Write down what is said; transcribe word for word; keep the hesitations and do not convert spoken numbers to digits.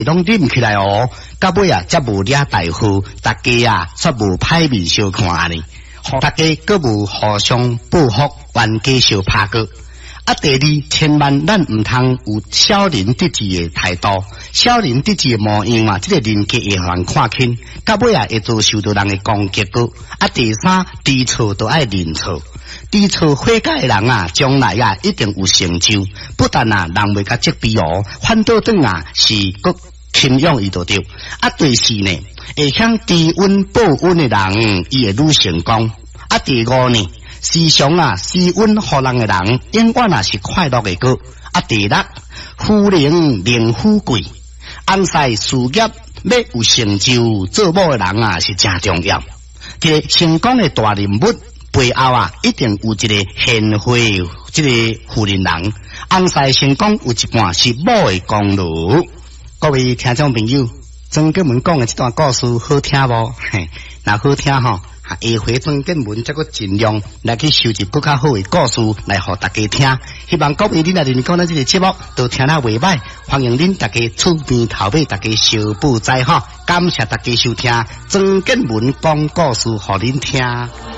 拢啉起来哦，到尾啊，才无惹大祸，大家啊，煞无歹面相看安尼，互大家各无互相报复，冤家相拍过。啊，第二，千万咱毋通有小人得志的态度，小人得志的模样嘛，这个人格会互人看轻，到尾啊会遭受到人的攻击过。啊，第三，知错都爱认错，知错悔改的人啊，将来啊一定有成就，不但啊人袂甲责备哦，反倒转啊是佫钦仰伊就对。啊，第四呢，会晓知恩报恩的人，伊会愈成功。啊，第五呢，时常啊施恩互人的人，永远啊是快乐的个。啊，第六，夫人令富贵，翁婿事业要有成就，做某的人啊是真重要。一个成功的大人物背后啊，一定有一个贤惠这个妇人人，翁婿成功有一半是某的功劳。各位听众朋友，曾建文讲的这段故事好听无？嘿，那好听吼。下回曾建文再个尽量来去收集更较好的故事来互大家听。希望各位恁来认讲咱这个节目都听得袂歹，欢迎恁大家厝边头尾大家小补在哈。感谢大家收听曾建文讲故事，互恁听。